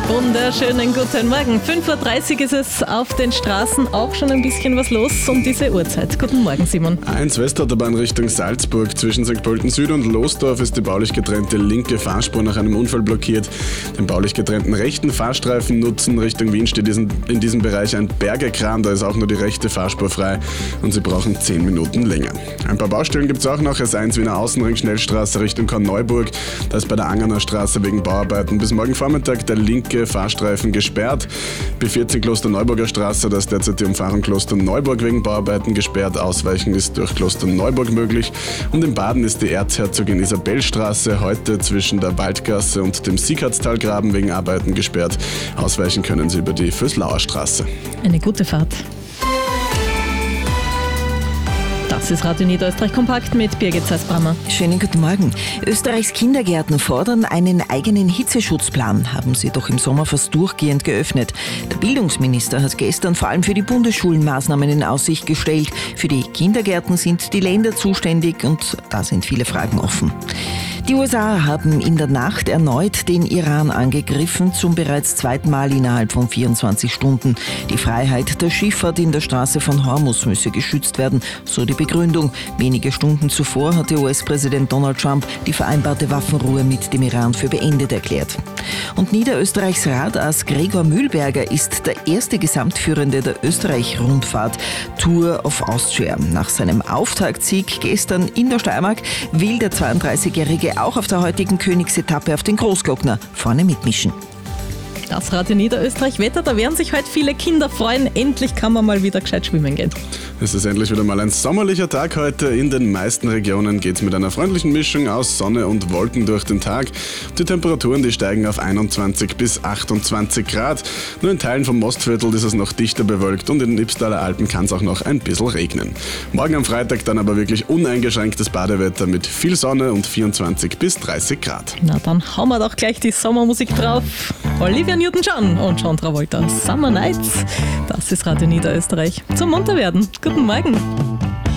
Wunderschönen guten Morgen. 5.30 Uhr ist es auf den Straßen auch schon ein bisschen was los um diese Uhrzeit. Guten Morgen, Simon. A1 Westautobahn Richtung Salzburg. Zwischen St. Pölten Süd und Losdorf ist die baulich getrennte linke Fahrspur nach einem Unfall blockiert. Den baulich getrennten rechten Fahrstreifen nutzen. Richtung Wien steht in diesem Bereich ein Bergekran. Da ist auch nur die rechte Fahrspur frei und Sie brauchen 10 Minuten länger. Ein paar Baustellen gibt es auch noch. S1 Wiener Außenring Schnellstraße Richtung Korneuburg. Da ist bei der Angerner Straße wegen Bauarbeiten bis morgen Vormittag der linke Fahrstreifen gesperrt. B14 Klosterneuburger Straße, da ist derzeit die Umfahrung Klosterneuburg wegen Bauarbeiten gesperrt. Ausweichen ist durch Klosterneuburg möglich. Und in Baden ist die Erzherzogin Isabellstraße heute zwischen der Waldgasse und dem Sieghardtalgraben wegen Arbeiten gesperrt. Ausweichen können Sie über die Vöslauer Straße. Eine gute Fahrt. Das ist Radio Niederösterreich kompakt mit Birgit Zeisbrammer. Schönen guten Morgen. Österreichs Kindergärten fordern einen eigenen Hitzeschutzplan, haben sie doch im Sommer fast durchgehend geöffnet. Der Bildungsminister hat gestern vor allem für die Bundesschulen Maßnahmen in Aussicht gestellt. Für die Kindergärten sind die Länder zuständig und da sind viele Fragen offen. Die USA haben in der Nacht erneut den Iran angegriffen, zum bereits zweiten Mal innerhalb von 24 Stunden. Die Freiheit der Schifffahrt in der Straße von Hormuz müsse geschützt werden, so die Begründung. Wenige Stunden zuvor hatte US-Präsident Donald Trump die vereinbarte Waffenruhe mit dem Iran für beendet erklärt. Und Niederösterreichs Radass Gregor Mühlberger ist der erste Gesamtführende der Österreich-Rundfahrt Tour of Austria. Nach seinem Auftaktsieg gestern in der Steiermark will der 32-Jährige auch auf der heutigen Königsetappe auf den Großglockner vorne mitmischen. Das Radio Niederösterreich Wetter, da werden sich heute viele Kinder freuen. Endlich kann man mal wieder gescheit schwimmen gehen. Es ist endlich wieder mal ein sommerlicher Tag heute. In den meisten Regionen geht es mit einer freundlichen Mischung aus Sonne und Wolken durch den Tag. Die Temperaturen, die steigen auf 21 bis 28 Grad. Nur in Teilen vom Mostviertel ist es noch dichter bewölkt und in den Ybbstaler Alpen kann es auch noch ein bisschen regnen. Morgen am Freitag dann aber wirklich uneingeschränktes Badewetter mit viel Sonne und 24 bis 30 Grad. Na, dann hauen wir doch gleich die Sommermusik drauf. Olivia Newton-John und John Travolta, Summer Nights. Das ist Radio Niederösterreich. Zum Munterwerden. Guten Morgen.